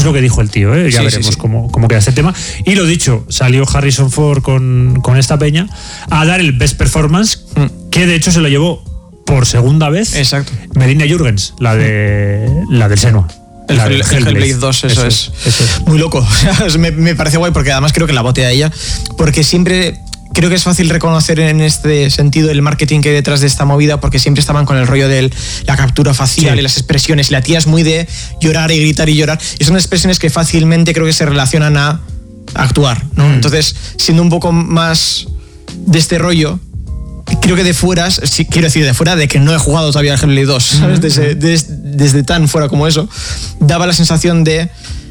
es lo que dijo el tío, ya veremos cómo queda este tema. Y lo dicho, salió Harrison Ford con esta peña a dar el best performance, que de hecho se lo llevó por segunda vez. Exacto. Melina Jürgens, la del Senua. El Hellblade 2, eso es. Muy loco. O sea, me parece guay porque además creo que la botea ella, porque siempre creo que es fácil reconocer en este sentido el marketing que hay detrás de esta movida, porque siempre estaban con el rollo de la captura facial y las expresiones. La tía es muy de llorar y gritar y llorar, y son expresiones que fácilmente creo que se relacionan a actuar, ¿no? Entonces, siendo un poco más de este rollo, creo que de fuera, quiero decir de fuera, de que no he jugado todavía al Hellblade 2, ¿sabes? Desde tan fuera como eso, daba la sensación de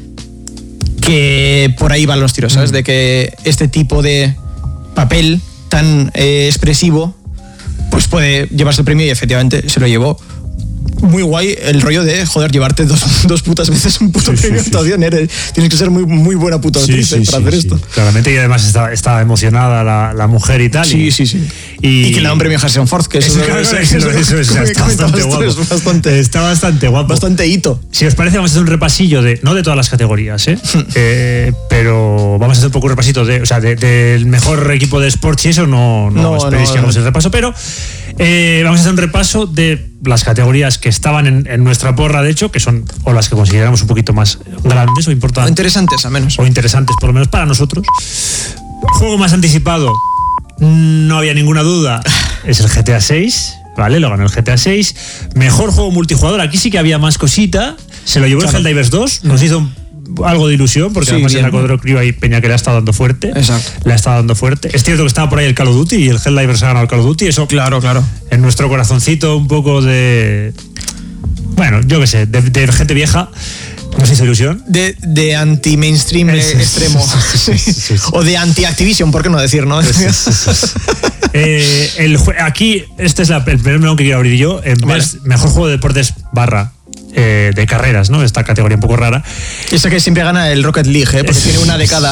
que por ahí van los tiros, ¿sabes? De que este tipo de papel tan expresivo pues puede llevarse el premio, y efectivamente se lo llevó. Muy guay el rollo de, joder, llevarte dos putas veces un puto premio de actuación. Tienes que ser muy, muy buena puta actriz para hacer esto. Claramente, y además estaba emocionada la mujer y tal. Sí. Y que le da un premio a Harrison Ford, que eso está bastante guapo. Está bastante guapo. Bastante hito. Si os parece, vamos a hacer un repasillo no de todas las categorías, pero vamos a hacer un poco un repasito del mejor equipo de sports, y eso no esperéis que hagamos el repaso, pero vamos a hacer un repaso de las categorías que estaban en nuestra porra, de hecho, que son o las que consideramos un poquito más grandes o importantes. O interesantes, al menos. O interesantes, por lo menos para nosotros. Juego más anticipado, no había ninguna duda, es el GTA 6, ¿vale? Lo ganó el GTA 6. Mejor juego multijugador, aquí sí que había más cosita. Se lo llevó el Helldivers 2, nos hizo algo de ilusión, porque además en la Codro Crew hay peña que le ha estado dando fuerte. Exacto. Le ha estado dando fuerte. Es cierto que estaba por ahí el Call of Duty, y el Helldivers ha ganado el Call of Duty. Eso, claro. En nuestro corazoncito un poco de... Bueno, yo qué sé, de gente vieja, nos hizo ilusión. De anti-mainstream extremo. O de anti-Activision, ¿por qué no decir, no? Aquí, este es el primer melón que quiero abrir yo. Mejor juego de deportes de carreras, ¿no? Esta categoría un poco rara. Esa que siempre gana el Rocket League, porque tiene una de cada.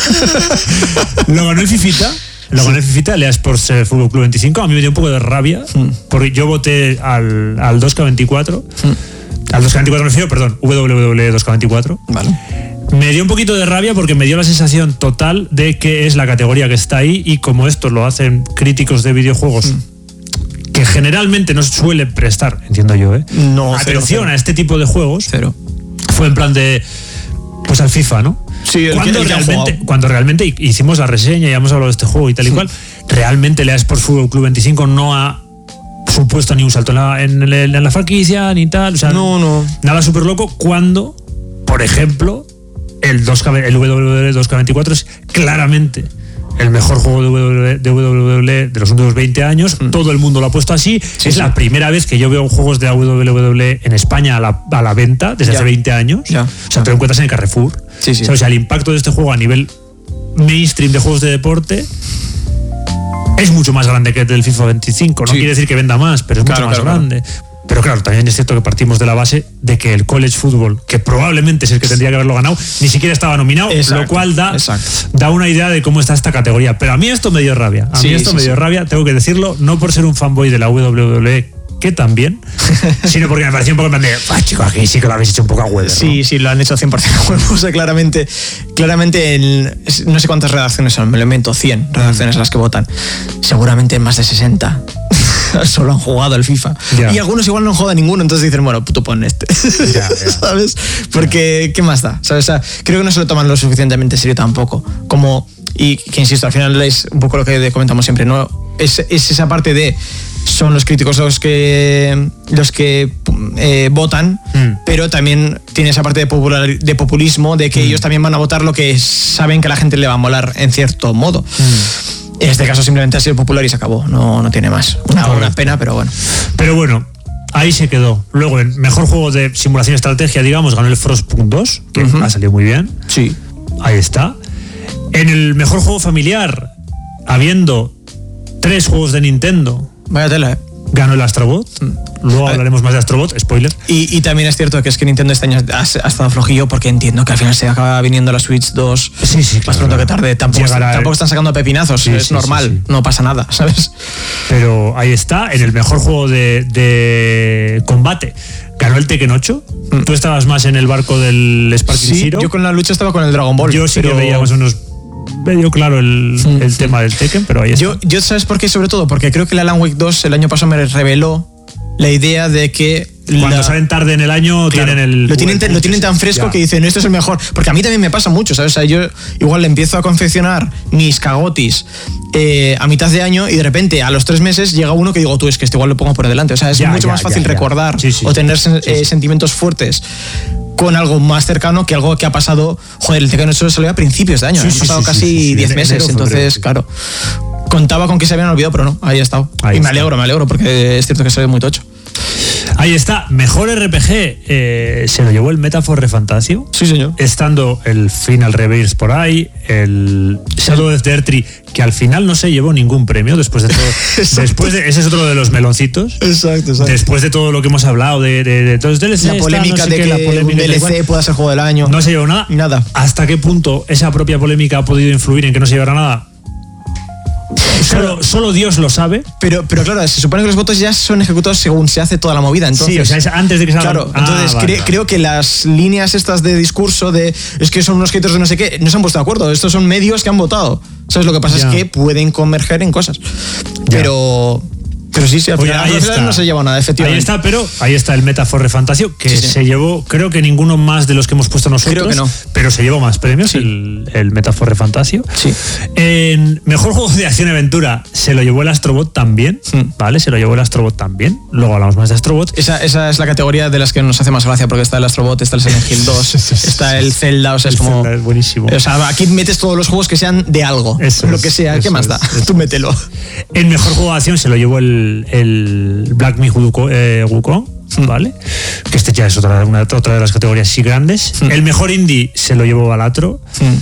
Lo ganó el Fifita. El EA Sports Fútbol Club 25. A mí me dio un poco de rabia, porque yo voté al 2K24. Al 2K24 me refiero, perdón, WWE 2K24. Vale. Me dio un poquito de rabia porque me dio la sensación total de que es la categoría que está ahí, y como esto lo hacen críticos de videojuegos que generalmente no suelen prestar, entiendo yo, atención a este tipo de juegos. Fue en plan de, pues al FIFA, ¿no? Sí, cuando realmente hicimos la reseña y hemos hablado de este juego y tal y cual, realmente el EA Sports Fútbol Club 25 no ha supuesto ni un salto en la franquicia ni tal, o sea, nada súper loco, cuando, por ejemplo, el WWE 2K24 es claramente el mejor juego de WWE de los últimos 20 años. Todo el mundo lo ha puesto así. Es la primera vez que yo veo juegos de WWE en España a la venta desde hace 20 años. O sea, te lo encuentras en el Carrefour. O sea, el impacto de este juego a nivel mainstream de juegos de deporte es mucho más grande que el del FIFA 25. No quiere decir que venda más, pero es mucho más grande. Pero claro, también es cierto que partimos de la base de que el college football, que probablemente es el que tendría que haberlo ganado, ni siquiera estaba nominado, lo cual da una idea de cómo está esta categoría. Pero a mí esto me dio rabia. Me dio rabia, tengo que decirlo, no por ser un fanboy de la WWE, que también, sino porque me pareció un poco en plan de, chico, aquí sí que lo habéis hecho un poco a huevo. Sí, lo han hecho 100% a huevo. O sea, claramente no sé cuántas redacciones son, me lo invento, 100 redacciones las que votan. Seguramente más de 60 solo han jugado el FIFA. Y algunos igual no han jugado a ninguno, entonces dicen, bueno, puto pon este. ¿Sabes? Porque, ¿qué más da? ¿Sabes? O sea, creo que no se lo toman lo suficientemente serio tampoco. Y que insisto, al final es un poco lo que comentamos siempre, ¿no? Es esa parte de son los críticos los que votan, pero también tiene esa parte de populismo, de que ellos también van a votar lo que saben que a la gente le va a molar en cierto modo. En este caso simplemente ha sido popular y se acabó, no tiene más. Una pena, pero bueno. Pero bueno, ahí se quedó. Luego, el mejor juego de simulación y estrategia, digamos, ganó el Frostpunk 2, que ha salido muy bien. Sí. Ahí está. En el mejor juego familiar, habiendo 3 juegos de Nintendo, vaya tela, ganó el Astrobot. Luego hablaremos más de Astrobot, spoiler. Y también es cierto que es que Nintendo este año ha estado flojillo, porque entiendo que al final se acaba viniendo la Switch 2 más pronto que tarde. Tampoco están sacando pepinazos, es normal, no pasa nada, ¿sabes? Pero ahí está, en el mejor juego de combate ganó el Tekken 8. Tú estabas más en el barco del Sparking Zero. Yo con la lucha estaba con el Dragon Ball. Yo sí que veía más o menos medio claro el tema del Tekken, pero ahí está. Yo ¿sabes por qué? Sobre todo porque creo que el Alan Wake 2 el año pasado me reveló la idea de que cuando salen tarde en el año, claro, lo tienen tan fresco que dicen, esto es el mejor. Porque a mí también me pasa mucho, ¿sabes? O sea, yo igual empiezo a confeccionar mis cagotis a mitad de año y de repente a los 3 meses llega uno que digo, tú, es que este igual lo pongo por delante. O sea, es mucho más fácil recordar o tener sentimientos fuertes con algo más cercano que algo que ha pasado. Joder, el Tekken 8 salió a principios de año, han pasado casi 10 meses, entonces, claro, contaba con que se habían olvidado, pero no, ahí ha estado. Y me alegro, porque es cierto que salió muy tocho. Ahí está, mejor RPG, se lo llevó el Metaphor Refantasio. Sí, señor. Estando el Final Rebirth por ahí, el Shadow of the Erdtree, que al final no se llevó ningún premio después de todo. Ese es otro de los meloncitos. Exacto. Después de todo lo que hemos hablado de todos los DLC, la polémica de que un DLC pueda ser juego del año. No se llevó nada. Nada. ¿Hasta qué punto esa propia polémica ha podido influir en que no se llevara nada? Solo Dios lo sabe. Pero claro, se supone que los votos ya son ejecutados según se hace toda la movida. Entonces, sí, o sea, es antes de que salga. Claro, entonces creo que las líneas estas de discurso de es que son unos haters de no sé qué, no se han puesto de acuerdo. Estos son medios que han votado. ¿Sabes? Lo que pasa es que pueden converger en cosas. Pero sí, al final no se lleva nada, efectivamente. Ahí está, pero ahí está el Metaphor Refantasio, que se llevó, creo que ninguno más de los que hemos puesto nosotros. Creo que no. Pero se llevó más premios, el Metaphor Refantasio. Sí. En mejor juego de acción y aventura se lo llevó el Astrobot también, ¿vale? Se lo llevó el Astrobot también. Luego hablamos más de Astrobot. Esa es la categoría de las que nos hace más gracia, porque está el Astrobot, está el Silent Hill 2, está el Zelda, o sea, es como... Zelda es buenísimo. O sea, aquí metes todos los juegos que sean de algo, lo que sea, ¿qué más da? Tú mételo. El mejor juego de acción se lo llevó el Black Myth Wukong, ¿vale? Que este ya es otra de las categorías así grandes. El mejor indie se lo llevó Balatro.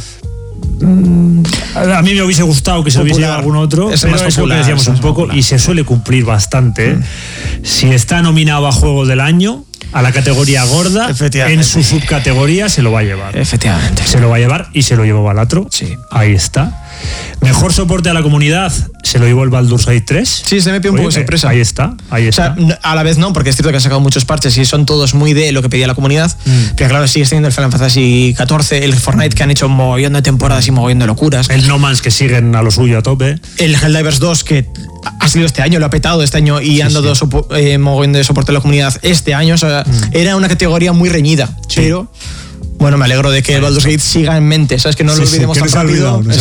A mí me hubiese gustado que se lo hubiese llevado algún otro, es pero más es lo que decíamos un poco y se suele cumplir bastante. Si está nominado a Juego del Año, a la categoría gorda, en su subcategoría se lo va a llevar. Efectivamente. Se lo va a llevar y se lo llevó Balatro. Sí. Ahí está. Mejor soporte a la comunidad se lo llevó el Baldur's Gate 3. Sí, se me pide un poco de sorpresa. Ahí está. O sea, a la vez no, porque es cierto que han sacado muchos parches y son todos muy de lo que pedía la comunidad. Pero claro, sigues teniendo el Final Fantasy XIV, el Fortnite que han hecho mogollón de temporadas y mogollón de locuras. El No Man's que siguen a lo suyo a tope. El Helldivers 2 que ha salido este año, lo ha petado este año y han dado mogollón de soporte a la comunidad este año. O sea, era una categoría muy reñida, pero... Bueno, me alegro de que el Baldur's Gate siga en mente, ¿sabes? Que no lo olvidemos tan rápido. No se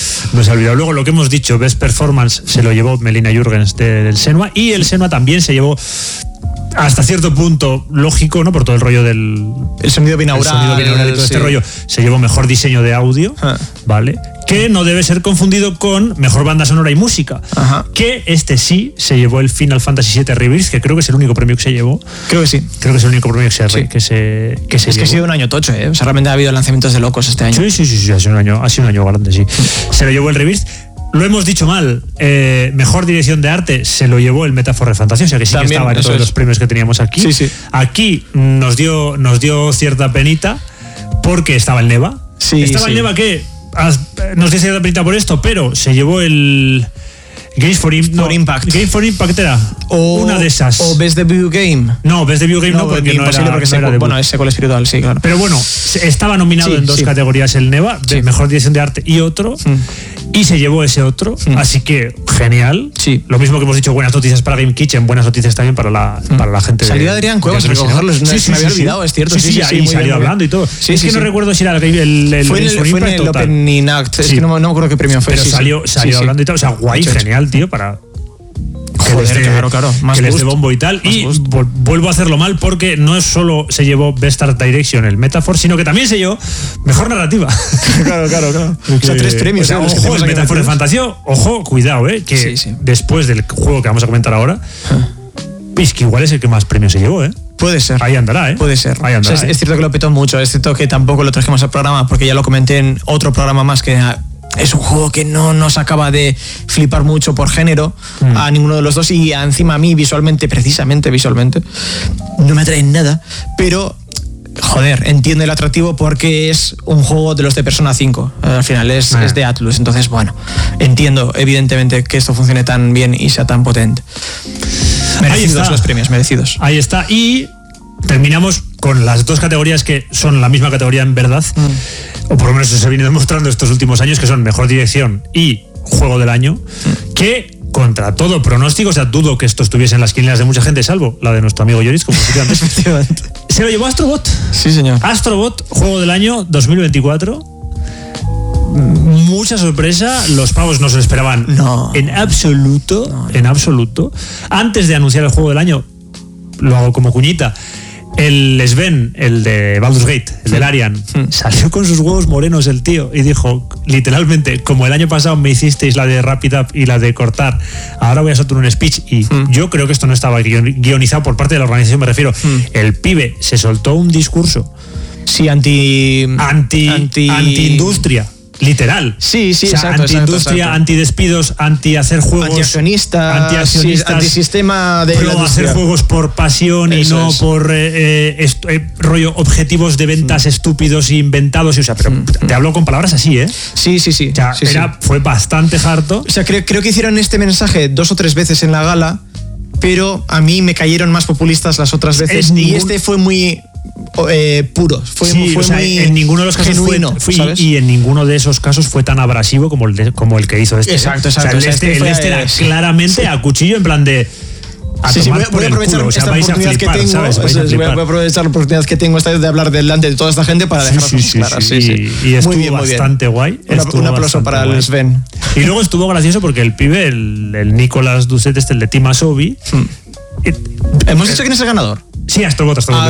ha olvidado. Luego, lo que hemos dicho, Best Performance se lo llevó Melina Jürgens del Senua, y el Senua también se llevó, hasta cierto punto, lógico, ¿no? Por todo el rollo del... El sonido binaural. Y todo este rollo. Se llevó mejor diseño de audio, ¿vale? Que no debe ser confundido con mejor banda sonora y música. Que este sí se llevó el Final Fantasy VII Rebirth, que creo que es el único premio que se llevó. Creo que sí. Creo que es el único premio que se llevó. Que ha sido un año tocho, ¿eh? O sea, realmente ha habido lanzamientos de locos este año. Sí, ha sido un año grande, sí. Se lo llevó el Rebirth. Lo hemos dicho mal, mejor dirección de arte se lo llevó el Metaphor Refantasio, o sea que sí también, que estaba en todos los premios que teníamos aquí. Sí. Aquí nos dio cierta penita porque estaba el Neva. El Neva que nos dio cierta penita por esto, pero se llevó el Games for Impact. Game for Impact era una de esas. ¿O Best Debut Game? No, Best Debut Game no, porque no era, porque bueno, es secuela espiritual, sí, claro. Pero bueno, estaba nominado en dos categorías el Neva, de mejor dirección de arte y otro. Y se llevó ese otro, así que genial. Sí. Lo mismo que hemos dicho, buenas noticias para Game Kitchen, buenas noticias también para la gente. Salió Adrián Cuevas a recogerlos, me había olvidado, es cierto. Sí, ahí salió hablando y todo. Es que no recuerdo si era el fue en el Opening Act, es que no me acuerdo qué premio fue. Pero salió hablando y todo, o sea, guay, genial, tío, para... Joder, claro. Más que les dé bombo y tal. Y vuelvo a hacerlo mal porque no solo se llevó Best Art Direction el Metaphor, sino que también se llevó mejor narrativa. Claro. O sea, 3 premios. O sea, ojo, el Metaphor de Fantasía, ojo, cuidado, que después del juego que vamos a comentar ahora, es que igual es el que más premios se llevó, Puede ser. Ahí andará, Puede ser. Ahí andará, o sea, es cierto que lo petó mucho, es cierto que tampoco lo trajimos al programa porque ya lo comenté en otro programa más que... Es un juego que no nos acaba de flipar mucho por género a ninguno de los dos y encima a mí precisamente visualmente, no me atrae nada, pero joder, entiendo el atractivo porque es un juego de los de Persona 5, al final es de Atlus, entonces bueno, entiendo evidentemente que esto funcione tan bien y sea tan potente. Merecidos los premios, merecidos. Ahí está, y terminamos con las dos categorías que son la misma categoría en verdad, o por lo menos eso se ha venido demostrando estos últimos años, que son mejor dirección y juego del año, que contra todo pronóstico, o sea, dudo que esto estuviese en las quinielas de mucha gente, salvo la de nuestro amigo Lloris, como dije antes. Se lo llevó Astrobot. Sí, señor. Astrobot, juego del año 2024. Mucha sorpresa, los pavos no se lo esperaban en absoluto, en absoluto. Antes de anunciar el juego del año, lo hago como cuñita, el Sven, el de Baldur's Gate, el del Arian, salió con sus huevos morenos el tío y dijo, literalmente, como el año pasado me hicisteis la de Wrap It Up y la de cortar, ahora voy a soltar un speech. Y yo creo que esto no estaba guionizado por parte de la organización, me refiero. El pibe se soltó un discurso anti-industria. Literal. Sí, o sea, exacto. Anti-industria, anti-despidos, anti-hacer juegos. Anti-accionista. Anti-sistema de. Pro hacer juegos por pasión y no por rollo objetivos de ventas estúpidos e inventados. O sea, pero te hablo con palabras así, ¿eh? Sí. O sea, fue bastante harto. O sea, creo que hicieron este mensaje 2 o 3 veces en la gala, pero a mí me cayeron más populistas las otras veces. Y este fue muy. Puro, fue muy en ninguno de los casos genuino, y en ninguno de esos casos fue tan abrasivo como el que hizo este. Exacto. O sea, el este era claramente a cuchillo, en plan de voy a aprovechar esta oportunidad que tengo. Voy a aprovechar la oportunidad que tengo esta vez de hablar delante de toda esta gente para dejar las cosas claras. Y estuvo bastante guay. Un aplauso para el Sven. Y luego estuvo gracioso porque el pibe, el Nicolas Dusset, el de Team Asobi. ¿Hemos dicho quién es el ganador? Sí, Astrobot. Sí.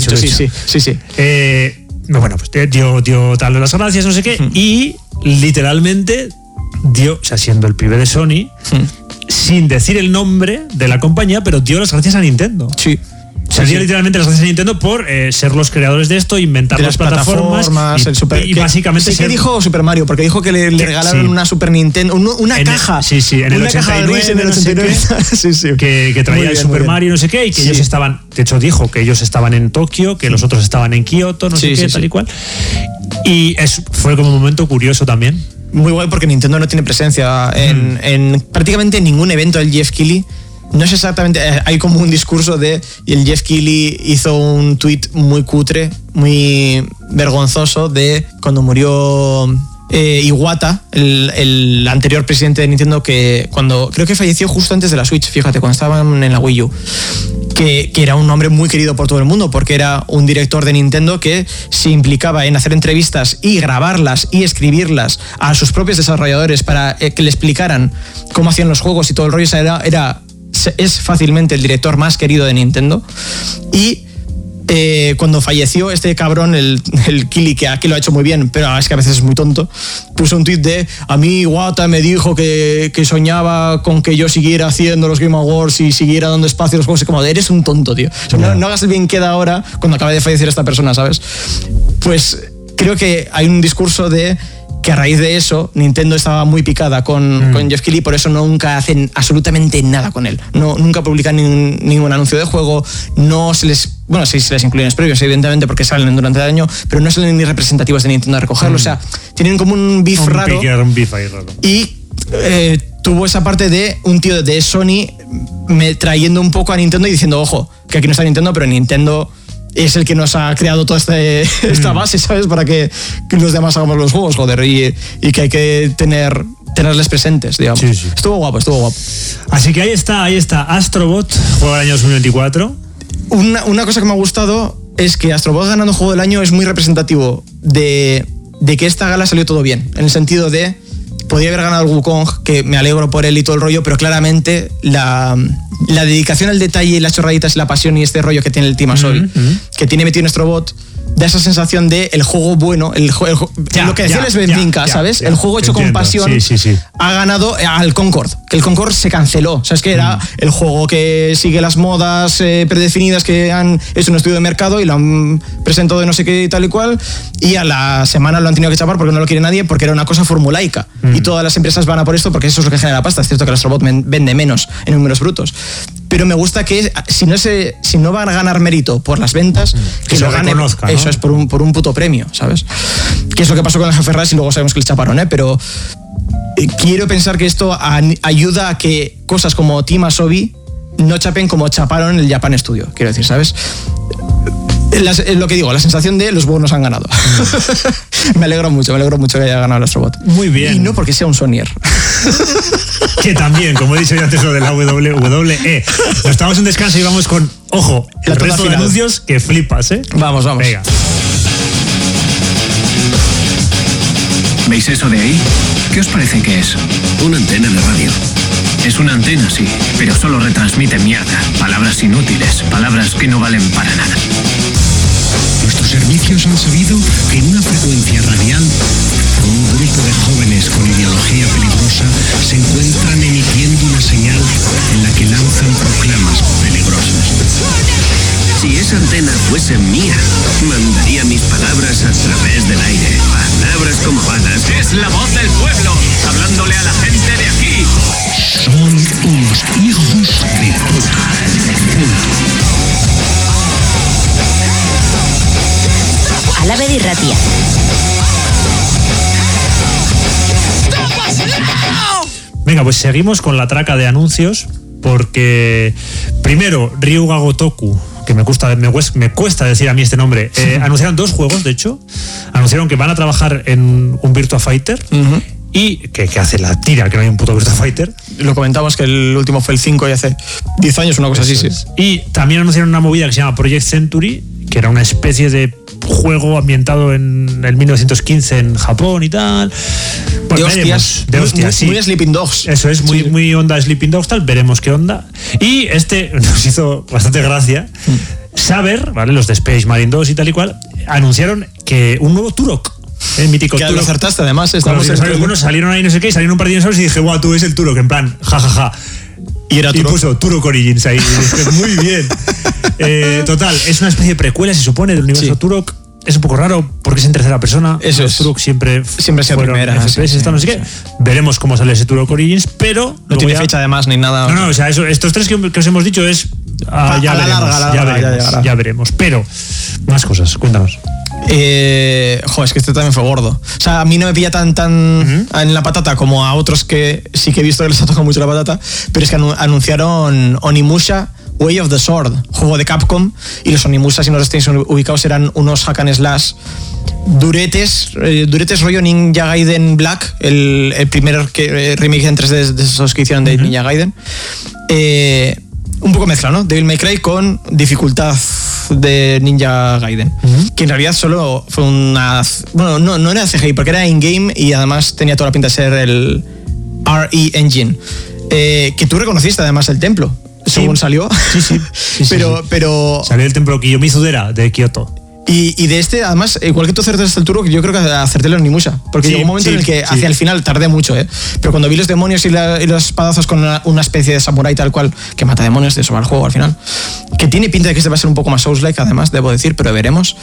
Bueno, pues dio tal las gracias, no sé qué, y literalmente dio, o sea, siendo el pibe de Sony, sin decir el nombre de la compañía, pero dio las gracias a Nintendo. Sí. O sea, dio literalmente las gracias a Nintendo por ser los creadores de esto, inventar las plataformas y básicamente ¿qué dijo Super Mario? Porque dijo que le regalaron una Super Nintendo, una caja. En el 89, que traía el Super Mario, no sé qué, y que ellos estaban, de hecho dijo que ellos estaban en Tokio, que los otros estaban en Kioto, no sé qué, tal y cual. Y fue como un momento curioso también. Muy guay porque Nintendo no tiene presencia en prácticamente ningún evento del Jeff Keighley. No es exactamente, hay como un discurso y el Jeff Keighley hizo un tuit muy cutre, muy vergonzoso de cuando murió Iwata, el anterior presidente de Nintendo, que creo que falleció justo antes de la Switch, fíjate, cuando estaban en la Wii U, que era un hombre muy querido por todo el mundo porque era un director de Nintendo que se implicaba en hacer entrevistas y grabarlas y escribirlas a sus propios desarrolladores para que le explicaran cómo hacían los juegos y todo el rollo. Es fácilmente el director más querido de Nintendo. Y cuando falleció este cabrón, el Keighley, que aquí lo ha hecho muy bien, pero es que a veces es muy tonto, puso un tuit de: a mí Iwata me dijo que soñaba con que yo siguiera haciendo los Game Awards y siguiera dando espacio a los juegos. Y como, eres un tonto, tío. O sea, no hagas el bien queda ahora cuando acaba de fallecer esta persona, ¿sabes? Pues creo que hay un discurso de que a raíz de eso Nintendo estaba muy picada con Jeff Keighley, por eso nunca hacen absolutamente nada con él. Nunca publican ningún anuncio de juego, no se les... Bueno, sí se les incluyen los previos, evidentemente, porque salen durante el año, pero no salen ni representativos de Nintendo a recogerlo. O sea, tienen como un beef raro. Un beef ahí raro. Y tuvo esa parte de un tío de Sony trayendo un poco a Nintendo y diciendo: ojo, que aquí no está Nintendo, pero Nintendo es el que nos ha creado toda esta base, ¿sabes? Para que los demás hagamos los juegos, joder, y que hay que tenerles presentes, digamos. Sí. Estuvo guapo. Así que ahí está Astrobot, juego del año 2024. Una cosa que me ha gustado es que Astrobot ganando juego del año es muy representativo de que esta gala salió todo bien, en el sentido de podía haber ganado el Wukong, que me alegro por él y todo el rollo, pero claramente la dedicación al detalle y las chorraditas y la pasión y este rollo que tiene el Team Asobi, que tiene metido en Astrobot, da esa sensación de el juego bueno, lo que decía el Sven Vinca, ¿sabes? El juego hecho con pasión ha ganado al Concord, que el Concord se canceló. O sea, es que era el juego que sigue las modas predefinidas, que han hecho un estudio de mercado y lo han presentado de no sé qué y tal y cual, y a la semana lo han tenido que chapar porque no lo quiere nadie, porque era una cosa formulaica. Y todas las empresas van a por esto porque eso es lo que genera pasta. Es cierto que el Astrobot vende menos en números brutos, pero me gusta que si no van a ganar mérito por las ventas, que lo gane, ¿no? Eso es por un puto premio, ¿sabes? Que es lo que pasó con el Jefe Rush y luego sabemos que le chaparon, pero quiero pensar que esto ayuda a que cosas como Team Asobi no chapen como chaparon el Japan Studio, quiero decir, ¿sabes? Lo que digo, la sensación de los buenos han ganado. Me alegro mucho que haya ganado el Astrobot. Muy bien. Y no porque sea un Sonyer. Que también, como he dicho ya antes, lo de la WWE. Nos tomamos un descanso y vamos con, ojo, el resto de anuncios que flipas, ¿eh? Vamos. Venga. ¿Veis eso de ahí? ¿Qué os parece que es? Una antena de radio. Es una antena, sí, pero solo retransmite mierda. Palabras inútiles, palabras que no valen para nada. Nuestros servicios han sabido que en una frecuencia radial, un grupo de jóvenes con ideología peligrosa se encuentran emitiendo una señal en la que lanzan proclamas peligrosas. Si esa antena fuese mía, mandaría mis palabras a través del aire. Palabras como balas. Es la voz del pueblo, hablándole a la gente de aquí. Son unos hijos de puta. Alabe de Irratia. Venga, pues seguimos con la traca de anuncios, porque primero Ryuga Gotoku, que me cuesta decir a mí este nombre, anunciaron 2 juegos, de hecho. Anunciaron que van a trabajar en un Virtua Fighter. Y que hace la tira, que no hay un puto Virtua Fighter. Lo comentamos que el último fue el 5 y hace 10 años, una cosa así, sí. Y también anunciaron una movida que se llama Project Century, que era una especie de juego ambientado en el 1915 en Japón y tal. Pues de hostias, sí. Muy Sleeping Dogs. Eso es, muy onda Sleeping Dogs, tal. Veremos qué onda. Y nos hizo bastante gracia. Saber, ¿vale? Los de Space Marine 2 y tal y cual, anunciaron que un nuevo Turok. El mítico que Turok. Lo acertaste, además. Estamos bueno, salieron ahí no sé qué, salieron un par de dinosaurios y dije, guau, tú ves el Turok, en plan, jajaja. Y puso Turok Origins ahí. Y dije, muy bien. Total, es una especie de precuela, se supone, del universo Turok. Es un poco raro porque es en tercera persona. Eso Los Turok siempre ha sido primera. FPS, no sé qué. Veremos cómo sale ese Turok Origins, pero no tiene fecha además ni nada. No, o sea, estos 3 que os hemos dicho es ya veremos. Pero más cosas, cuéntanos. Es que este también fue gordo. O sea, a mí no me pilla tan en la patata como a otros que sí que he visto que les ha tocado mucho la patata, pero es que anunciaron Onimusha Way of the Sword, juego de Capcom, y los Onimusha, si no los tenéis ubicados, eran unos hack and slash duretes rollo Ninja Gaiden Black, el primer remake en 3D de esos que hicieron de Ninja Gaiden. Un poco mezcla, ¿no? Devil May Cry con dificultad de Ninja Gaiden, que en realidad solo fue una... Bueno, no era CGI, porque era in-game y además tenía toda la pinta de ser el RE Engine, que tú reconociste además el templo, según salió. Sí. Pero salió el templo Kiyomizu-dera de Kioto. Y de este, además, igual que tú acertaste el Turok, yo creo que acerté el Onimusha. Porque llegó un momento en el que hacia el final tardé mucho, pero cuando vi los demonios y los espadazos con una especie de samurái tal cual, que mata demonios, de eso va el juego al final, que tiene pinta de que este va a ser un poco más Souls-like, además, debo decir, pero veremos.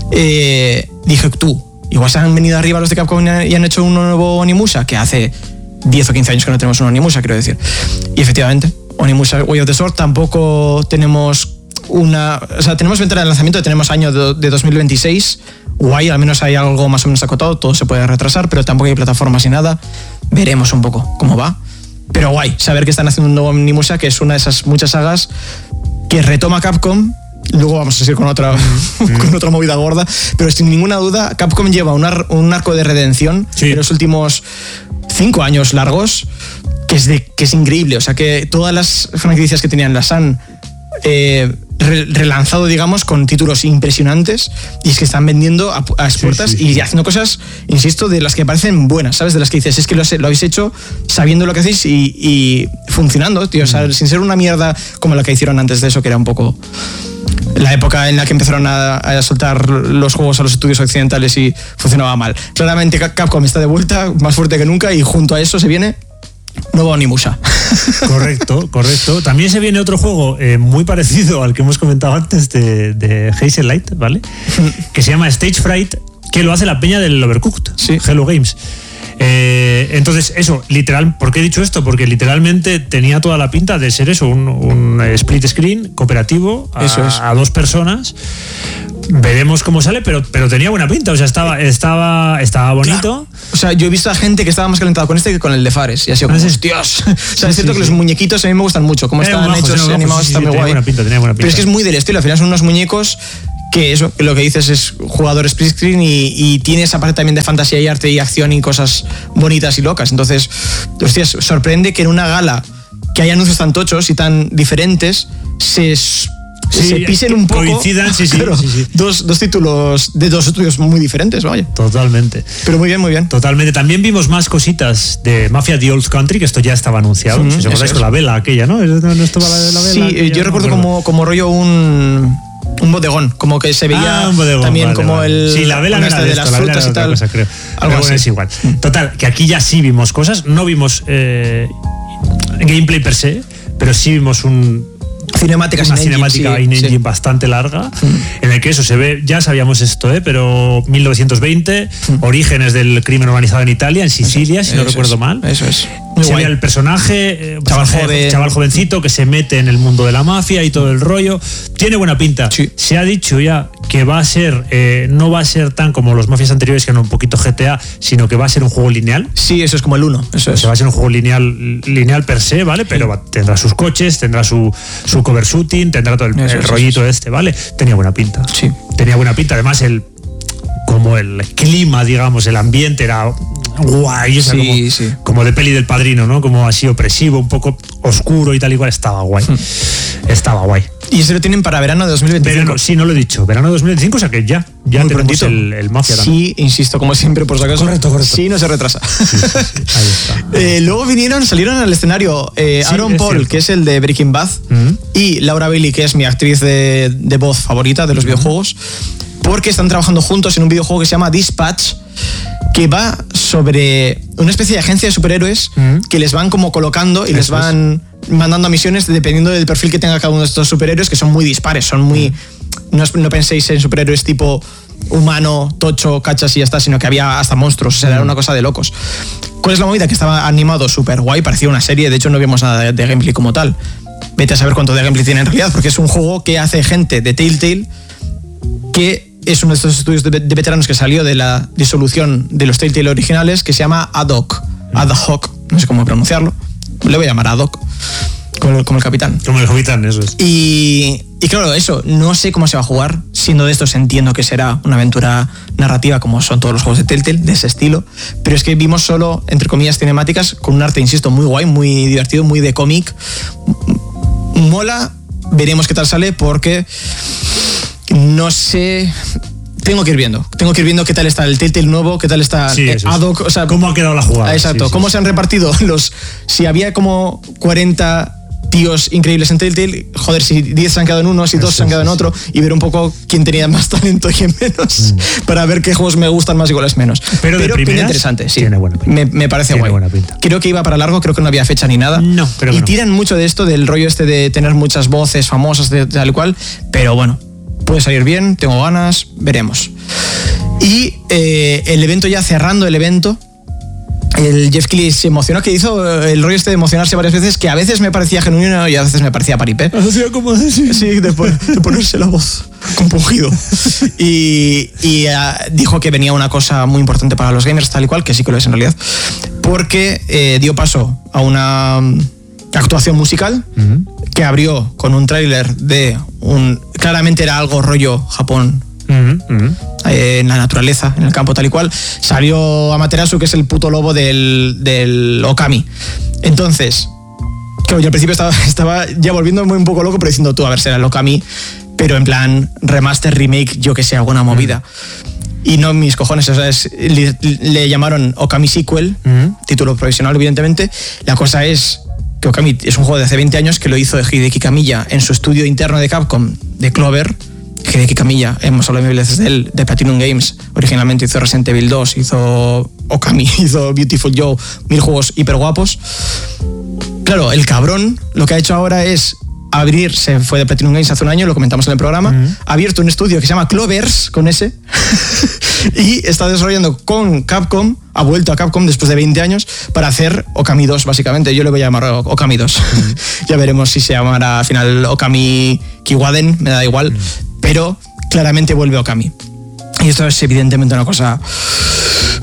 Dije, igual se han venido arriba los de Capcom y han hecho un nuevo Onimusha, que hace 10 o 15 años que no tenemos un Onimusha, quiero decir. Y efectivamente, Onimusha Way of the Sword, tampoco tenemos tenemos ventana de lanzamiento, tenemos año de 2026, guay, al menos hay algo más o menos acotado, todo se puede retrasar, pero tampoco hay plataformas ni nada, veremos un poco cómo va, pero guay, saber que están haciendo un nuevo Onimusha, que es una de esas muchas sagas que retoma Capcom. Luego vamos a seguir con otra movida gorda, pero sin ninguna duda Capcom lleva un arco de redención en los últimos 5 años largos, que es increíble, o sea que todas las franquicias que tenían las han relanzado, digamos, con títulos impresionantes, y es que están vendiendo a expuertas y haciendo cosas, insisto, de las que parecen buenas, ¿sabes? De las que dices, es que lo habéis hecho sabiendo lo que hacéis y funcionando, tío, o sea, sin ser una mierda como la que hicieron antes de eso, que era un poco la época en la que empezaron a soltar los juegos a los estudios occidentales y funcionaba mal. Claramente Capcom está de vuelta, más fuerte que nunca, y junto a eso se viene nuevo Onimusha. Correcto. También se viene otro juego muy parecido al que hemos comentado antes de Hazel Light, ¿vale? Que se llama Stage Fright, que lo hace la peña del Overcooked, Hello Games. Entonces, eso, literal, ¿por qué he dicho esto? Porque literalmente tenía toda la pinta de ser eso, un split screen cooperativo a 2 personas. Veremos cómo sale, pero tenía buena pinta, o sea, estaba bonito. Claro. O sea, yo he visto a gente que estaba más calentada con este que con el de Fares, y ha sido como, hostias. O sea, es cierto que los muñequitos a mí me gustan mucho, cómo están hechos y animados, está muy guay. Tenía buena pinta. Pero es que es muy del estilo, al final son unos muñecos que eso, que lo que dices es jugador split screen y tiene esa parte también de fantasía y arte y acción y cosas bonitas y locas. Entonces, hostias, sorprende que en una gala que hay anuncios tan tochos y tan diferentes se pisen un poco. Coincidan, sí. Dos títulos de dos estudios muy diferentes, vaya. Totalmente. Pero muy bien. Totalmente. También vimos más cositas de Mafia The Old Country, que esto ya estaba anunciado. Si os acordáis con la vela aquella, ¿no? ¿No estaba la vela? Sí, aquella, yo recuerdo como rollo un bodegón, como que se veía un bodegón, también vale. el... Sí, la vela no era de las esto, frutas y tal. Cosa, creo. Algo así. Es igual. Total, que aquí ya sí vimos cosas. No vimos gameplay per se, pero sí vimos una cinemática in-engine bastante larga, en el que eso se ve, ya sabíamos esto, pero 1920, orígenes del crimen organizado en Italia, en Sicilia, si no recuerdo mal. Eso es. Se ve el personaje, chaval jovencito que se mete en el mundo de la mafia y todo el rollo. Tiene buena pinta. Sí. Se ha dicho ya que va a ser, no va a ser tan como los mafias anteriores, que eran un poquito GTA, sino que va a ser un juego lineal. Sí, eso es como el 1. Eso es. Va a ser un juego lineal per se, ¿vale? Pero tendrá sus coches, tendrá su cover shooting, tendrá todo el rollito este, ¿vale? Tenía buena pinta. Sí. Tenía buena pinta. Además, como el clima, digamos, el ambiente era guay, o sea, como de peli del Padrino, ¿no? Como así opresivo, un poco oscuro y tal igual. Estaba guay. Estaba guay. Y eso lo tienen para verano de 2025. Sí, no lo he dicho. Verano de 2025, o sea que ya tenemos el Mafia. Sí, insisto, como siempre, por si acaso. Correcto. Sí, no se retrasa. Sí. Ahí está. Luego salieron al escenario Aaron Paul, cierto, que es el de Breaking Bad, y Laura Bailey, que es mi actriz de voz favorita de los videojuegos, porque están trabajando juntos en un videojuego que se llama Dispatch, que va sobre una especie de agencia de superhéroes que les van como colocando y les van mandando a misiones dependiendo del perfil que tenga cada uno de estos superhéroes, que son muy dispares, son muy... No penséis en superhéroes tipo humano, tocho, cachas y ya está, sino que había hasta monstruos, o sea, era una cosa de locos. ¿Cuál es la movida? Que estaba animado súper guay, parecía una serie, de hecho no vimos nada de gameplay como tal. Vete a saber cuánto de gameplay tiene en realidad, porque es un juego que hace gente de Telltale, que es uno de estos estudios de veteranos que salió de la disolución de los Telltale originales, que se llama Ad Hoc, no sé cómo pronunciarlo, le voy a llamar Ad Hoc, como el capitán. Como el capitán, eso es. Y claro, eso, no sé cómo se va a jugar, siendo de estos entiendo que será una aventura narrativa como son todos los juegos de Telltale, de ese estilo, pero es que vimos solo, entre comillas, cinemáticas, con un arte, insisto, muy guay, muy divertido, muy de cómic. Mola, veremos qué tal sale, porque no sé... Tengo que ir viendo qué tal está el Telltale nuevo, qué tal está Ad Hoc, o sea, cómo ha quedado la jugada. Exacto, cómo se han repartido si había como 40 tíos increíbles en Telltale, joder, si 10 se han quedado en uno, si 2 se han quedado en otro, y ver un poco quién tenía más talento y quién menos, para ver qué juegos me gustan más y cuáles menos. Pero de pinta interesante, sí. Tiene buena pinta. Me parece guay. Buena pinta. Creo que iba para largo, creo que no había fecha ni nada. No, creo que no. Tiran mucho de esto, del rollo este de tener muchas voces famosas, de tal y cual, pero bueno, puede salir bien, tengo ganas, veremos. Y el evento, ya cerrando el evento, el Jeff Keighley se emocionó, que hizo el rollo este de emocionarse varias veces, que a veces me parecía genuino y a veces me parecía paripé. Hacía como así. Sí, de ponerse la voz compungido. Y dijo que venía una cosa muy importante para los gamers, tal y cual, que sí que lo es en realidad, porque dio paso a una actuación musical que abrió con un tráiler de claramente era algo rollo Japón, en la naturaleza, en el campo, tal y cual. Salió Amaterasu, que es el puto lobo del Okami. Entonces, claro, yo al principio estaba ya volviéndome un poco loco, pero diciendo tú, a ver, será el Okami, pero en plan remaster, remake, yo que sé, alguna movida. Y no mis cojones, o sea, le llamaron Okami Sequel, título provisional, evidentemente. La cosa es que Okami es un juego de hace 20 años que lo hizo Hideki Kamiya en su estudio interno de Capcom, de Clover. Hideki Kamiya, hemos hablado mil veces de él, de Platinum Games. Originalmente hizo Resident Evil 2, hizo Okami, hizo Beautiful Joe, 1000 juegos hiper guapos. Claro, el cabrón lo que ha hecho ahora es se fue de Platinum Games hace un año, lo comentamos en el programa, ha abierto un estudio que se llama Clovers, con S, y está desarrollando con Capcom, ha vuelto a Capcom después de 20 años para hacer Okami 2, básicamente. Yo le voy a llamar Okami 2. Ya veremos si se llamará al final Okami Kiwaden, me da igual, pero claramente vuelve Okami. Y esto es evidentemente una cosa...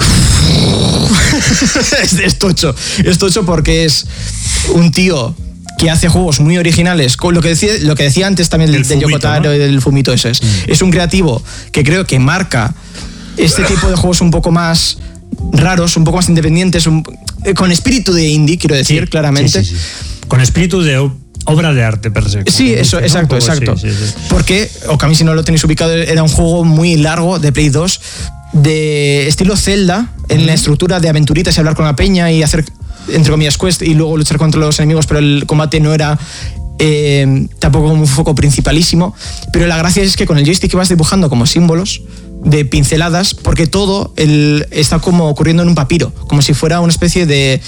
es tocho porque es un tío que hace juegos muy originales, con lo que decía antes también de Yoko Taro, ¿no? Y del Fumito ese. Es un creativo que creo que marca este tipo de juegos un poco más raros, un poco más independientes, con espíritu de indie, quiero decir, claramente. Sí. Con espíritu de obra de arte per se. Sí, eso, exacto. Sí. Porque Okami, si no lo tenéis ubicado, era un juego muy largo de Play 2, de estilo Zelda, en la estructura de aventuritas y hablar con la peña y hacer, entre comillas, quest y luego luchar contra los enemigos, pero el combate no era tampoco como un foco principalísimo. Pero la gracia es que con el joystick vas dibujando como símbolos de pinceladas, porque todo está como ocurriendo en un papiro, como si fuera una especie de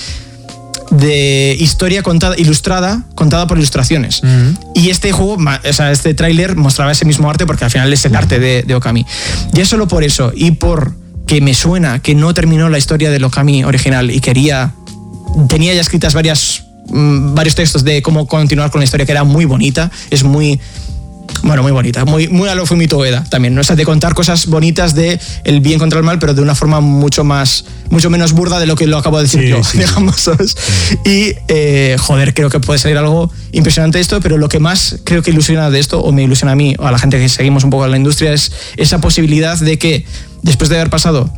historia ilustrada por ilustraciones. Y este juego, o sea, este tráiler mostraba ese mismo arte, porque al final es el arte de Okami. Ya solo por eso, y por que me suena que no terminó la historia del Okami original y tenía ya escritas varios textos de cómo continuar con la historia, que era muy bonita, es muy bonita, muy a lo Fumito Ueda también, ¿no? O sea, de contar cosas bonitas de el bien contra el mal, pero de una forma mucho menos burda de lo que lo acabo de decir yo, digamos, ¿sabes? Y, creo que puede salir algo impresionante de esto, pero lo que más creo que ilusiona de esto, o me ilusiona a mí, o a la gente que seguimos un poco en la industria, es esa posibilidad de que, después de haber pasado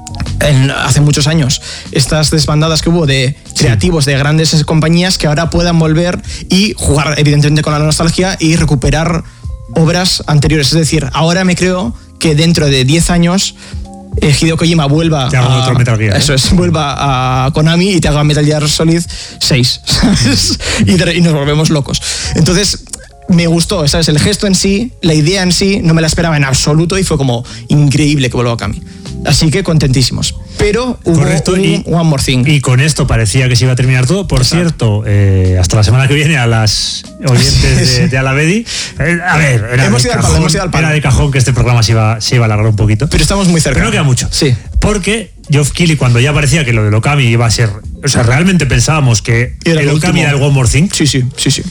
hace muchos años estas desbandadas que hubo de creativos de grandes compañías, que ahora puedan volver y jugar evidentemente con la nostalgia y recuperar obras anteriores. Es decir, ahora me creo que dentro de 10 años Hideo Kojima vuelva otro Metal Gear, vuelva a Konami y te haga Metal Gear Solid 6, ¿sabes? Y nos volvemos locos. Entonces me gustó, ¿sabes? El gesto en sí, la idea en sí, no me la esperaba en absoluto y fue como increíble que vuelva a Okami. Así que contentísimos. Pero hubo One More Thing. Y con esto parecía que se iba a terminar todo. Por cierto, hasta la semana que viene, a las oyentes de Alavedi. A ver, hemos ido al palo. Era de cajón que este programa se iba a alargar un poquito. Pero estamos muy cerca. Pero no queda mucho. Sí. Porque Geoff Keighley, cuando ya parecía que lo del Okami iba a ser... O sea, realmente pensábamos que el Okami era el One More Thing. Sí.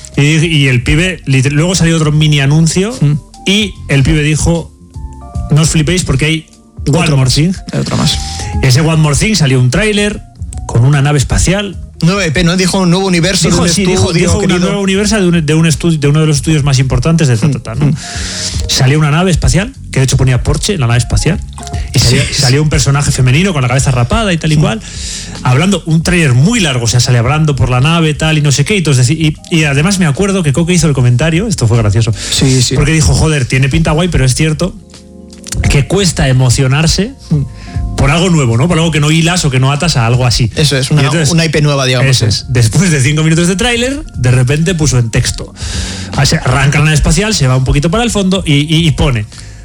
Y el pibe... Luego salió otro mini anuncio y el pibe dijo: no os flipéis porque hay One More Thing. Otro más. Ese One More Thing salió un tráiler con una nave espacial. Nuevo EP, ¿no? Dijo un nuevo universo. Dijo una nueva universo de uno de los estudios más importantes de Zatata, ¿no? Salió una nave espacial, que de hecho ponía Porsche en la nave espacial, y salió un personaje femenino con la cabeza rapada y tal y cual, hablando, un tráiler muy largo, o sea, sale hablando por la nave, tal y no sé qué, y además me acuerdo que Coque hizo el comentario, esto fue gracioso, porque dijo: joder, tiene pinta guay, pero es cierto que cuesta emocionarse por algo nuevo, ¿no? Por algo que no hilas o que no atas a algo así. Eso es, una IP nueva, digamos. Eso es. Después de 5 minutos de tráiler, de repente puso en texto. Arranca la nave espacial, se va un poquito para el fondo y pone: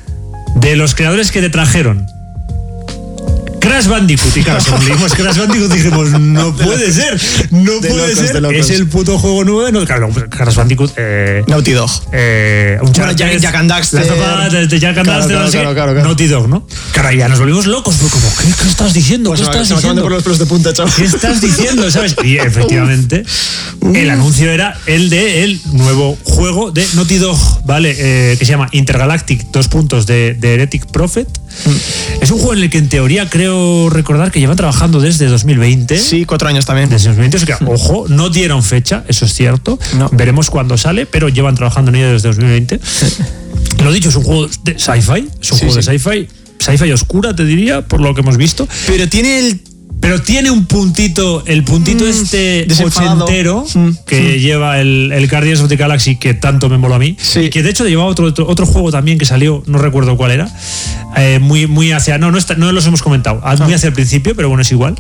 de los creadores que te trajeron Crash Bandicoot. Y claro, según leímos Crash Bandicoot dijimos: no puede ser, es el puto juego nuevo. Claro, Crash Bandicoot, Naughty Dog, Jack and Daxter, de Jack and Daxter, claro. Naughty Dog, ¿no? Claro, ya nos volvimos locos, fue como: ¿qué estás diciendo? Pues ¿Qué estás diciendo? Por los pelos de punta, chaval. ¿Qué estás diciendo? ¿Sabes? Y efectivamente el anuncio era el de el nuevo juego de Naughty Dog, ¿vale? Que se llama Intergalactic de Heretic Prophet. Es un juego en el que en teoría creo recordar que llevan trabajando desde 2020. Sí, 4 años también. Desde 2020, o sea que, ojo, no dieron fecha, eso es cierto. No. Veremos cuándo sale, pero llevan trabajando en ello desde 2020. Lo dicho, es un juego de sci-fi, sci-fi oscura, te diría, por lo que hemos visto. Pero tiene un puntito, el puntito ochentero que lleva el Guardians of the Galaxy, que tanto me moló a mí. Sí. Que de hecho llevaba otro juego también que salió, no recuerdo cuál era. Muy hacia. No los hemos comentado. Muy hacia el principio, pero bueno, es igual.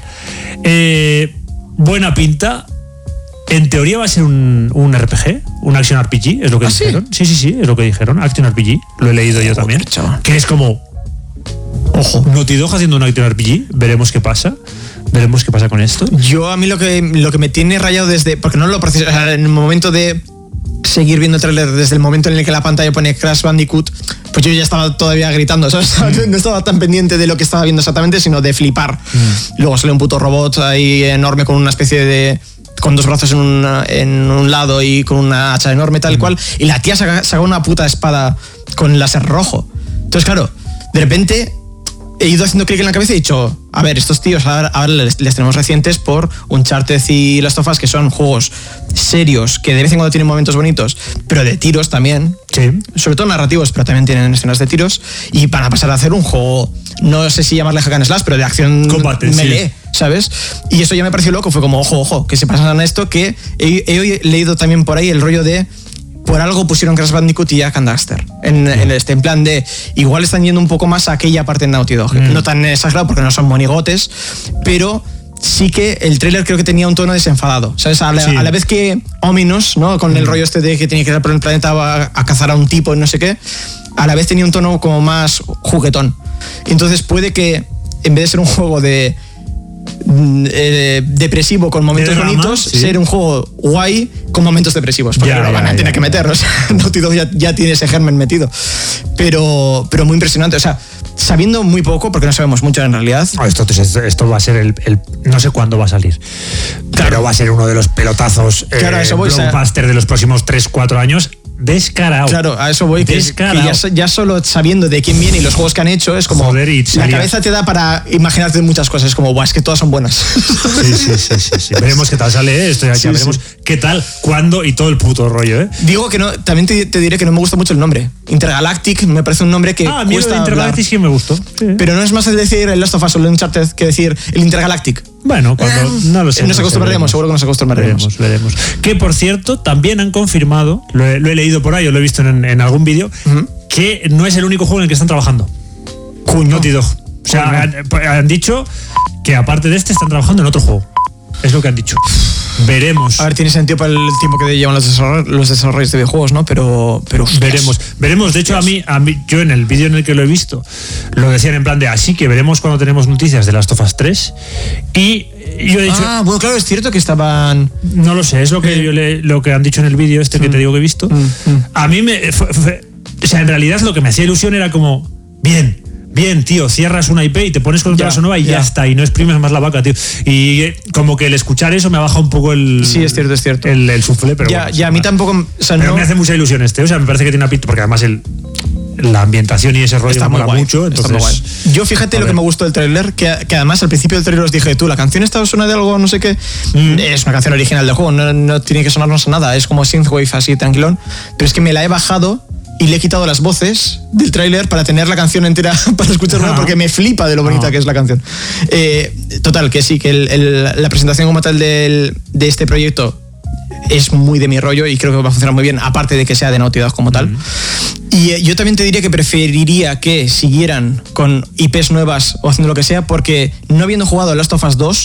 Buena pinta. En teoría va a ser un RPG, un Action RPG, es lo que dijeron. Sí, es lo que dijeron. Action RPG, lo he leído yo también. Que es como: ojo, Naughty Dog haciendo un Action RPG, veremos qué pasa. Veremos qué pasa con esto. Yo, a mí lo que me tiene rayado porque no lo proceso, o sea, en el momento de seguir viendo el trailer, desde el momento en el que la pantalla pone Crash Bandicoot, pues yo ya estaba todavía gritando, ¿sabes? No estaba tan pendiente de lo que estaba viendo exactamente, sino de flipar. Luego sale un puto robot ahí enorme con una especie con 2 brazos en un lado y con una hacha enorme, tal cual, y la tía saca una puta espada con láser rojo. Entonces, claro, de repente he ido haciendo clic en la cabeza y he dicho, a ver, estos tíos ahora les tenemos recientes por Uncharted y Last of Us, que son juegos serios, que de vez en cuando tienen momentos bonitos, pero de tiros también, sí, sobre todo narrativos, pero también tienen escenas de tiros, y van a pasar a hacer un juego, no sé si llamarle hack and slash, pero de acción combate, melee, sí, ¿sabes? Y eso ya me pareció loco, fue como, ojo, que se pasan a esto, que he leído también por ahí el rollo de por algo pusieron Crash Bandicoot y Jak and Daxter en plan de igual están yendo un poco más a aquella parte de Naughty Dog, no tan exagerado porque no son monigotes, pero sí que el tráiler creo que tenía un tono desenfadado, ¿sabes? A la vez que Ominous, ¿no? Con el rollo este de que tenía que ir por el planeta a cazar a un tipo y no sé qué, a la vez tenía un tono como más juguetón. Entonces puede que en vez de ser un juego de depresivo con momentos bonitos, ser un juego guay con momentos depresivos, porque lo van a tener que meter, o sea, Naughty Dog ya tiene ese germen metido, pero muy impresionante, o sea, sabiendo muy poco, porque no sabemos mucho en realidad. Esto va a ser el no sé cuándo va a salir, claro, pero va a ser uno de los pelotazos blockbuster de los próximos 3-4 años. Descarado. Claro, a eso voy, que ya solo sabiendo de quién viene y los juegos que han hecho, es como la cabeza te da para imaginarte muchas cosas, es como, es que todas son buenas. Sí. Veremos qué tal sale esto, ya veremos qué tal, cuándo y todo el puto rollo, Digo que no, también te diré que no me gusta mucho el nombre. Intergalactic me parece un nombre que a mí cuesta Intergalactic sí me gustó. Sí. Pero no es más el decir el Last of Us o el Uncharted que decir el Intergalactic. Bueno, cuando no lo sé. Nos acostumbraremos, seguro que nos acostumbraremos. Veremos. Que por cierto, también han confirmado, lo he leído por ahí, o lo he visto en algún vídeo, que no es el único juego en el que están trabajando. Naughty Dog. O sea, han dicho que aparte de este están trabajando en otro juego. Es lo que han dicho. Veremos. A ver, tiene sentido para el tiempo que llevan los desarrollos de videojuegos, ¿no? Pero veremos. De hecho, a mí, yo en el vídeo en el que lo he visto, lo decían en plan de así que veremos cuando tenemos noticias de Last of Us 3. Y yo he dicho. Bueno, claro, es cierto que estaban. No lo sé, es lo que lo que han dicho en el vídeo que te digo que he visto. A mí o sea, en realidad lo que me hacía ilusión era como, bien, tío, cierras una IP y te pones con otra cosa nueva y ya está, y no exprimes más la vaca, tío. Y como que el escuchar eso me baja un poco el... Sí, es cierto. El suflé, pero a mí tampoco... O sea, pero me hace mucha ilusión o sea, me parece que tiene una pinta, porque además la ambientación y ese rollo está me mola guay, mucho, entonces... Está muy guay. Yo fíjate lo que me gustó del tráiler, que además al principio del tráiler os dije, la canción esta suena de algo, no sé qué, es una canción original del juego, no tiene que sonarnos a nada, es como synthwave así, tranquilón, pero es que me la he bajado y le he quitado las voces del tráiler para tener la canción entera para escucharla, porque me flipa de lo bonita que es la canción. Total, que sí, que la presentación como tal de este proyecto es muy de mi rollo y creo que va a funcionar muy bien, aparte de que sea de Naughty Dog como tal. Y yo también te diría que preferiría que siguieran con IPs nuevas o haciendo lo que sea, porque no habiendo jugado Last of Us 2,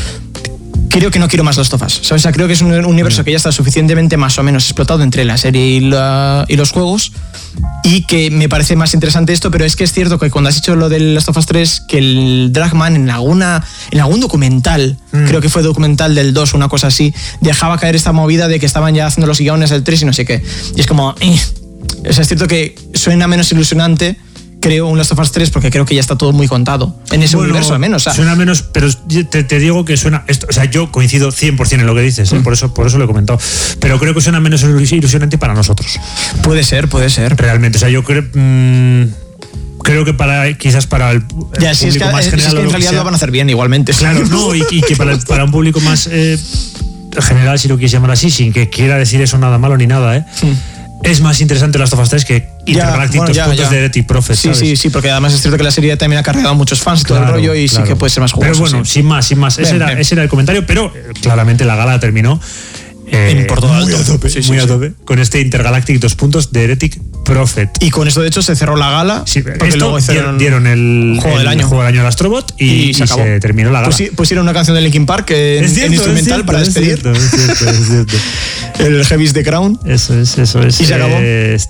creo que no quiero más Last of Us, ¿sabes? O sea, creo que es un universo que ya está suficientemente más o menos explotado entre la serie y los juegos, y que me parece más interesante esto, pero es que es cierto que cuando has hecho lo del Last of Us 3, que el Dragman en algún documental, creo que fue documental del 2, una cosa así, dejaba caer esta movida de que estaban ya haciendo los guiones del 3 y no sé qué. Y es como... O sea, es cierto que suena menos ilusionante, creo, un Last of Us 3, porque creo que ya está todo muy contado en ese universo al menos. O sea, suena menos, pero te digo que suena esto, o sea, yo coincido 100% en lo que dices, por eso lo he comentado, pero creo que suena menos ilusionante para nosotros. Puede ser. Realmente, o sea, yo creo que quizás para el público más general, es que en realidad lo van a hacer bien igualmente. Claro, no, y que para un público más general, si lo quieres llamar así, sin que quiera decir eso nada malo ni nada, es más interesante Last of Us 3 que Intergalactic, puntos de Heretic Prophet, ¿sabes? Sí, porque además es cierto que la serie también ha cargado a muchos fans y todo el rollo, y sí que puede ser más jugoso. Pero bueno, sin más. Ese era el comentario, pero claramente la gala terminó por todo muy a tope, con este Intergalactic 2 puntos de Heretic Prophet. Y con esto, de hecho, se cerró la gala. Sí, porque luego dieron el juego del año al Astrobot y se terminó la gala. Pusieron una canción de Linkin Park en instrumental para despedir. Es cierto. El Heavy's the Crown. Eso es. Y se acabó.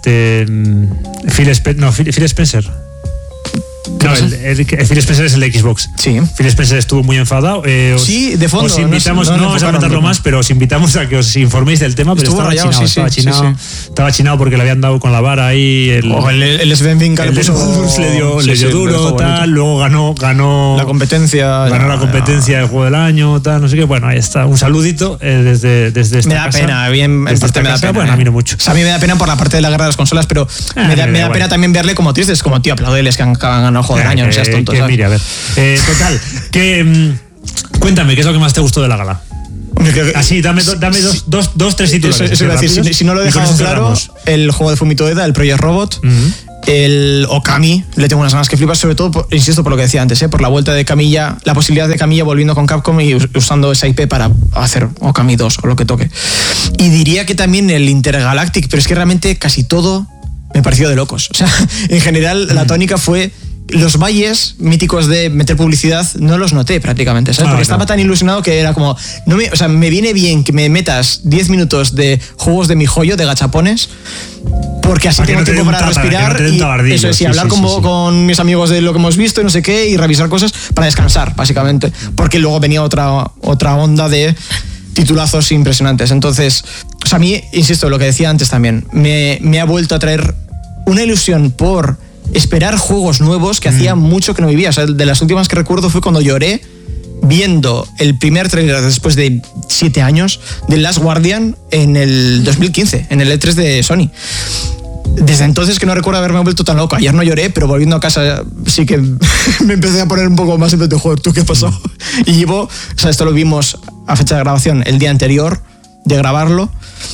Phil Spencer. No, Phil Spencer es el de Xbox. Sí. Phil Spencer estuvo muy enfadado. Sí, de fondo. Os invitamos, no vamos a comentarlo más, pero os invitamos a que os informéis del tema. Pero estaba chinado porque le habían dado con la vara ahí. El Sven Vinca le dio duro, tal. Luego ganó la competencia. Ganó la competencia del juego del año, tal, no sé qué. Bueno, ahí está. Un saludito desde esta casa. Me da pena, en parte me da pena. Bueno, a mí no mucho. O sea, a mí me da pena por la parte de la guerra de las consolas, pero me da pena también verle como tristes, como, tío, aplaudéles que han ganado el juego joder, años, no seas tonto. Mire, a ver. Total, cuéntame, ¿qué es lo que más te gustó de la gala? Así, dame dos, tres títulos. Eso iba a decir, si no lo he dejado claro, el juego de Fumito Ueda, el Project Robot, el Okami, le tengo unas ganas que flipas, sobre todo, insisto, por lo que decía antes, por la vuelta de Camilla, la posibilidad de Camilla volviendo con Capcom y usando esa IP para hacer Okami 2 o lo que toque. Y diría que también el Intergalactic, pero es que realmente casi todo me pareció de locos. O sea, en general, la tónica fue... Los valles míticos de meter publicidad no los noté prácticamente, ¿sabes? Porque estaba tan ilusionado que era como... me viene bien que me metas 10 minutos de juegos de mi joyo, de gachapones, porque así tengo tiempo para respirar y hablar con mis amigos de lo que hemos visto y no sé qué, y revisar cosas para descansar, básicamente. Porque luego venía otra onda de titulazos impresionantes. Entonces, a mí, insisto, lo que decía antes también, me ha vuelto a traer una ilusión por... esperar juegos nuevos que hacía mucho que no vivía. O sea, de las últimas que recuerdo fue cuando lloré viendo el primer trailer después de 7 años de Last Guardian en el 2015, en el E3 de Sony. Desde entonces que no recuerdo haberme vuelto tan loco. Ayer no lloré, pero volviendo a casa sí que me empecé a poner un poco más en plan de joder, ¿tú qué pasó? Y llevo, esto lo vimos a fecha de grabación el día anterior de grabarlo.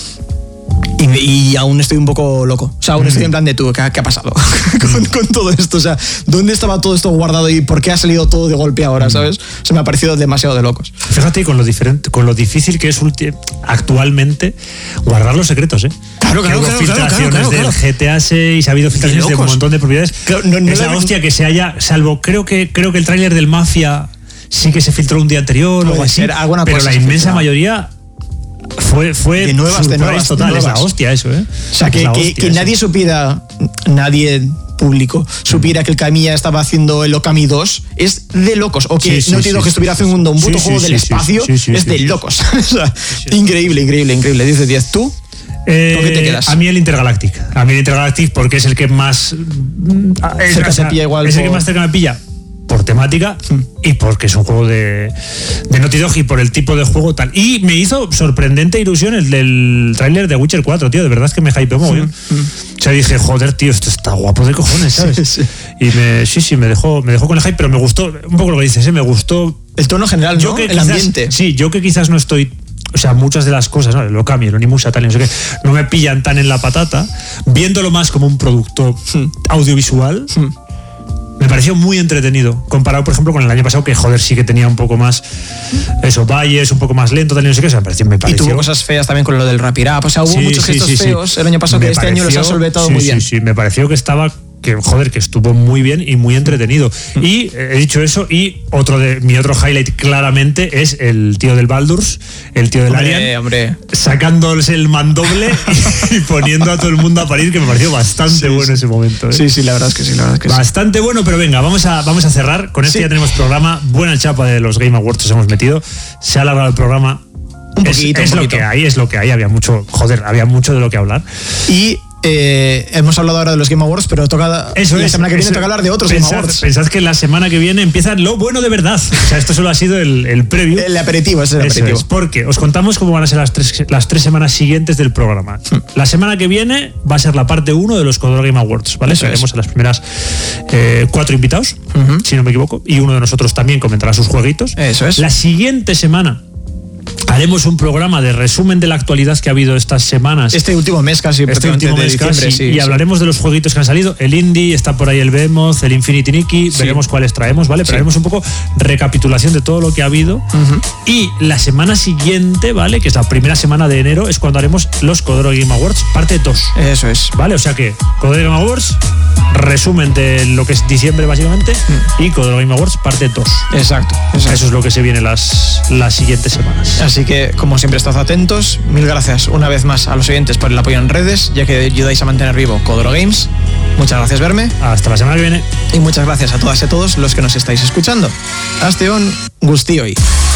Y aún estoy un poco loco. O sea, aún estoy en plan de tú, ¿qué ha pasado con todo esto? O sea, ¿dónde estaba todo esto guardado y por qué ha salido todo de golpe ahora, sabes? Se me ha parecido demasiado de locos. Fíjate con lo difícil que es actualmente guardar los secretos, ¿eh? Claro. Filtraciones del GTA 6, ha habido filtraciones de un montón de propiedades. Claro, es la hostia que se haya, salvo creo que el tráiler del Mafia sí que se filtró un día anterior o algo así, pero la inmensa mayoría fue de nuevas total, es la hostia eso, ¿eh? O sea, que nadie supiera, nadie público supiera que el Camilla estaba haciendo el Okami 2 es de locos, o que no entiendo que estuviera haciendo un puto juego del espacio, es de locos. O sea, increíble, dice 10. ¿Tú? ¿Con qué te quedas? A mí el Intergalactic porque es el que más cerca se pilla igual, es el que más cerca me pilla por temática y porque es un juego de Naughty Dog y por el tipo de juego tal. Y me hizo sorprendente ilusión el del tráiler de Witcher 4, tío, de verdad es que me hypeó muy bien. O sea, dije, joder, tío, esto está guapo de cojones, ¿sabes? Y me dejó con el hype, pero me gustó un poco lo que dices, me gustó el tono general, ¿no? El ambiente. Sí, yo que quizás no estoy... O sea, muchas de las cosas, ¿no? El Okami, el Onimusha, tal, no sé qué, no me pillan tan en la patata, viéndolo más como un producto audiovisual. Me pareció muy entretenido, comparado, por ejemplo, con el año pasado, que joder, sí que tenía un poco más valles, un poco más lento, tal, no sé qué, me pareció. Y tuvo cosas feas también con lo del Rapid Up, o sea, hubo muchos gestos feos el año pasado que este año los ha solventado muy bien. Sí, me pareció que estaba... que estuvo muy bien y muy entretenido. Y he dicho eso, y mi otro highlight claramente es el tío del Baldur's, el tío del Alien, sacándose el mandoble y poniendo a todo el mundo a parir, que me pareció bastante bueno ese momento, ¿eh? Sí, la verdad es que sí, bastante bueno, pero venga, vamos a cerrar. Con esto ya tenemos programa, buena chapa de los Game Awards nos hemos metido, se ha alargado el programa. Un poquito. Es lo que hay, había mucho de lo que hablar. Y hemos hablado ahora de los Game Awards, pero la semana que viene toca hablar de otros Game Awards. Pensad que la semana que viene empieza lo bueno de verdad. O sea, esto solo ha sido el preview. El aperitivo, es el aperitivo. Es porque os contamos cómo van a ser las tres semanas siguientes del programa. La semana que viene va a ser la parte 1 de los Codoro Game Awards, ¿vale? Tenemos a las primeras 4 invitados, si no me equivoco, y uno de nosotros también comentará sus jueguitos. Eso es. La siguiente semana haremos un programa de resumen de la actualidad que ha habido estas semanas. Este último mes casi. Y hablaremos de los jueguitos que han salido. El Indie, está por ahí el Behemoth, el Infinity Nikki, veremos cuáles traemos, ¿vale? Pero haremos un poco recapitulación de todo lo que ha habido. Y la semana siguiente, ¿vale? Que es la primera semana de enero, es cuando haremos los Codoro Game Awards, parte 2. Eso es. ¿Vale? O sea que Codoro Game Awards, resumen de lo que es diciembre básicamente, y Codoro Game Awards, parte 2. Exacto. Eso es lo que se viene las siguientes semanas. Así que, como siempre, estad atentos. Mil gracias una vez más a los oyentes por el apoyo en redes, ya que ayudáis a mantener vivo Codoro Games. Muchas gracias, Verme. Hasta la semana que viene. Y muchas gracias a todas y a todos los que nos estáis escuchando. Hasta un gustioi.